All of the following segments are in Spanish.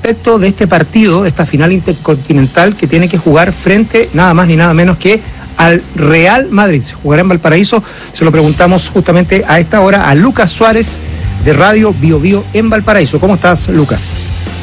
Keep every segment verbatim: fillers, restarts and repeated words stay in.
respecto de este partido, esta final intercontinental que tiene que jugar frente nada más ni nada menos que al Real Madrid. Se jugará en Valparaíso. Se lo preguntamos justamente a esta hora a Lucas Suárez de Radio Bio Bio en Valparaíso. ¿Cómo estás, Lucas?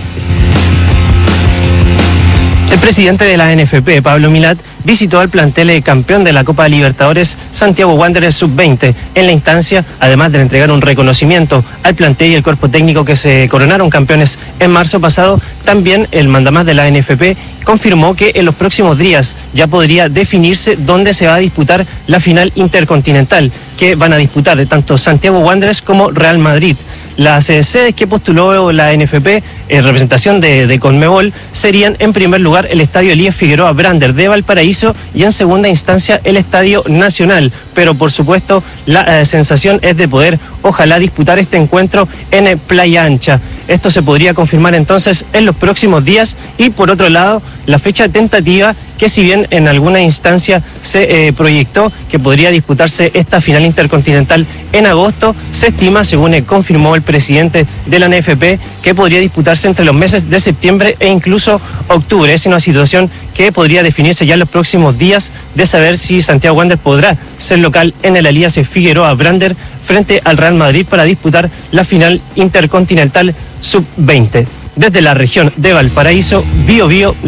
El presidente de la N F P, Pablo Milat, visitó al plantel campeón de la Copa Libertadores, Santiago Wanderers sub veinte. En la instancia, además de entregar un reconocimiento al plantel y el cuerpo técnico que se coronaron campeones en marzo pasado, también el mandamás de la N F P confirmó que en los próximos días ya podría definirse dónde se va a disputar la final intercontinental, que van a disputar tanto Santiago Wanderers como Real Madrid. Las eh, sedes que postuló la N F P en representación de, de Conmebol serían en primer lugar el Estadio Elías Figueroa Brander de Valparaíso y en segunda instancia el Estadio Nacional. Pero por supuesto la eh, sensación es de poder ojalá disputar este encuentro en eh, Playa Ancha. Esto se podría confirmar entonces en los próximos días y por otro lado la fecha tentativa que si bien en alguna instancia se eh, proyectó que podría disputarse esta final intercontinental en agosto, se estima, según eh, confirmó el presidente de la N F P, que podría disputarse entre los meses de septiembre e incluso octubre. Es una situación que podría definirse ya en los próximos días de saber si Santiago Wanderers podrá ser local en el Elías Figueroa Brander frente al Real Madrid para disputar la final intercontinental sub veinte. Desde la región de Valparaíso, Bio Bio,